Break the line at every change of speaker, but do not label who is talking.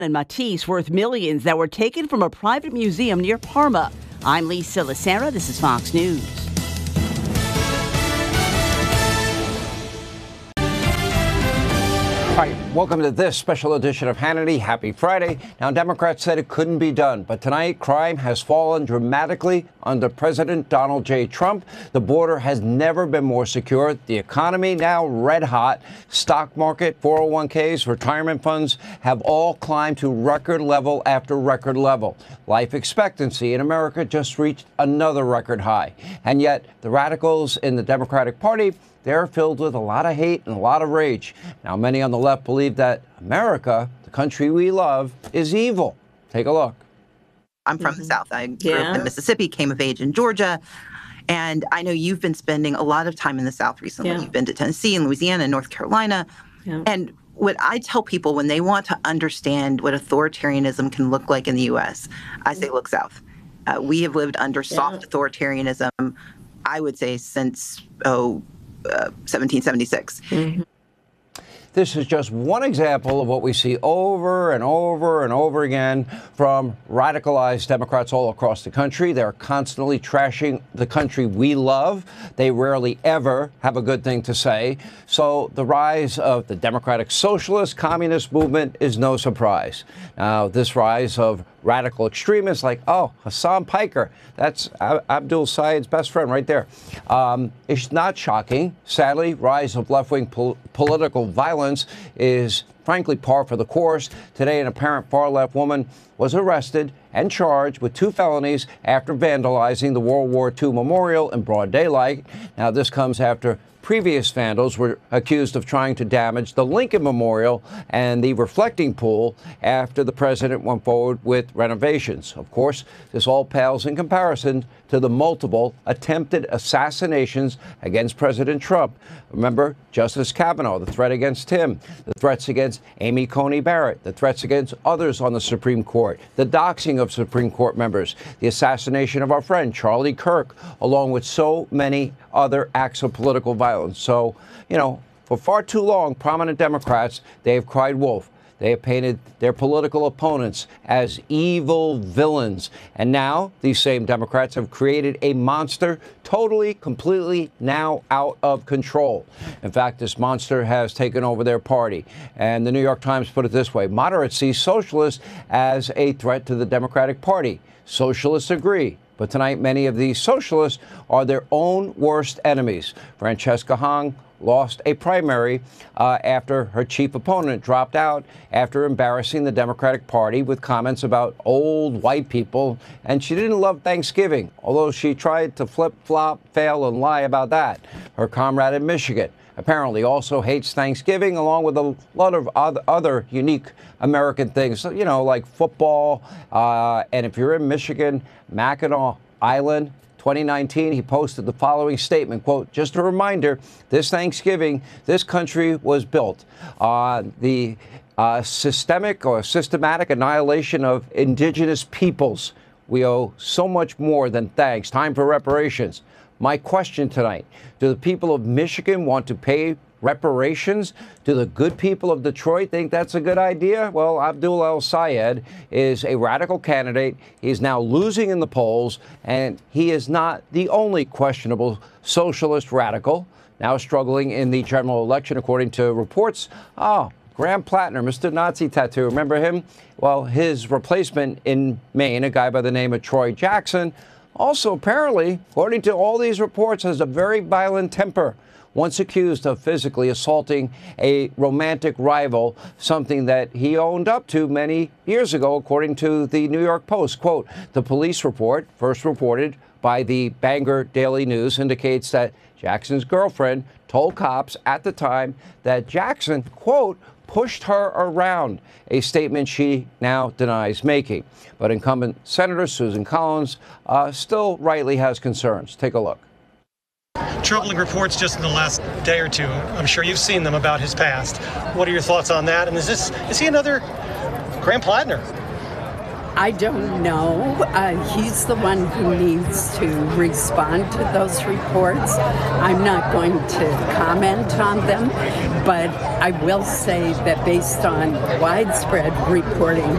and Matisse worth millions that were taken from a private museum near Parma. I'm Lisa Lacera. This is Fox News.
All right, welcome to this special edition of Hannity. Happy Friday. Now, Democrats said it couldn't be done, but tonight crime has fallen dramatically under President Donald J. Trump. The border has never been more secure. The economy now red hot. Stock market, 401ks, retirement funds have all climbed to record level after record level. Life expectancy in America just reached another record high. And yet the radicals in the Democratic Party, they're filled with a lot of hate and a lot of rage. Now, many on the left believe that America, the country we love, is evil. Take a look.
I'm from the South. I grew up in Mississippi, came of age in Georgia. And I know you've been spending a lot of time in the South recently. You've been to Tennessee and Louisiana and North Carolina. And what I tell people when they want to understand what authoritarianism can look like in the U.S., I say, look south. We have lived under soft authoritarianism, I would say, since, 1776.
This is just one example of what we see over and over and over again from radicalized Democrats all across the country. They're constantly trashing the country we love. They rarely ever have a good thing to say. So the rise of the Democratic Socialist Communist movement is no surprise. Now, this rise of radical extremists like, Hassan Piker, that's Abdul Sayed's best friend right there. It's not shocking. Sadly, rise of left-wing political violence is frankly par for the course. Today, an apparent far-left woman was arrested and charged with 2 felonies after vandalizing the World War II memorial in broad daylight. Now, this comes after previous vandals were accused of trying to damage the Lincoln Memorial and the reflecting pool after the president went forward with renovations. Of course, this all pales in comparison to the multiple attempted assassinations against President Trump. Remember, Justice Kavanaugh, the threat against him, the threats against Amy Coney Barrett, the threats against others on the Supreme Court, the doxing of Supreme Court members, the assassination of our friend Charlie Kirk, along with so many other acts of political violence. So, for far too long, prominent Democrats, they have cried wolf. They have painted their political opponents as evil villains. And now these same Democrats have created a monster totally, completely now out of control. In fact, this monster has taken over their party. And the New York Times put it this way: moderates see socialists as a threat to the Democratic Party. Socialists agree. But tonight, many of these socialists are their own worst enemies. Francesca Hong lost a primary after her chief opponent dropped out after embarrassing the Democratic Party with comments about old white people. And she didn't love Thanksgiving, although she tried to flip-flop, fail, and lie about that. Her comrade in Michigan apparently also hates Thanksgiving, along with a lot of other unique American things, like football. And if you're in Michigan, Mackinac Island, 2019, he posted the following statement, quote, "Just a reminder, this Thanksgiving, this country was built on the systematic annihilation of indigenous peoples. We owe so much more than thanks. Time for reparations." My question tonight, do the people of Michigan want to pay reparations? Do the good people of Detroit think that's a good idea? Well, Abdul El-Sayed is a radical candidate. He's now losing in the polls, and he is not the only questionable socialist radical now struggling in the general election, according to reports. Graham Plattner, Mr. Nazi Tattoo, remember him? Well, his replacement in Maine, a guy by the name of Troy Jackson, also apparently, according to all these reports, has a very violent temper. Once accused of physically assaulting a romantic rival, something that he owned up to many years ago, according to the New York Post. Quote, the police report, first reported by the Bangor Daily News, indicates that Jackson's girlfriend told cops at the time that Jackson, quote, pushed her around, a statement she now denies making. But incumbent Senator Susan Collins still rightly has concerns. Take a look.
Troubling reports just in the last day or two. I'm sure you've seen them about his past. What are your thoughts on that? And is he another Graham Plattner?
I don't know. He's the one who needs to respond to those reports. I'm not going to comment on them, but I will say that based on widespread reporting